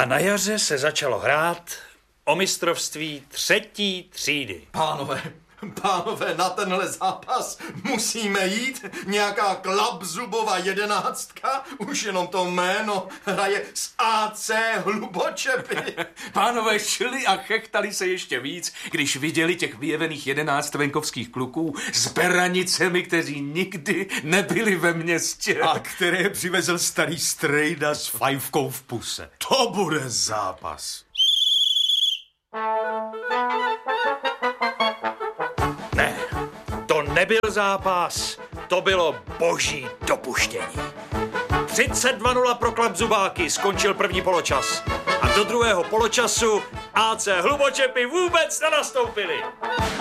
A na jaře se začalo hrát o mistrovství 3. třídy. Pánové, na tenhle zápas musíme jít. Nějaká Klapzubova 11, už jenom to jméno, hraje s AC Hlubočepy. Pánové šli a chechtali se ještě víc, když viděli těch vyjevených 11 venkovských kluků s beranicemi, kteří nikdy nebyli ve městě. A které přivezl starý strejda s fajfkou v puse. To bude zápas. Ne, to nebyl zápas, to bylo boží dopuštění. 32-0 pro Klapzubáky, skončil první poločas. A do druhého poločasu AC Hlubočepy vůbec nenastoupili.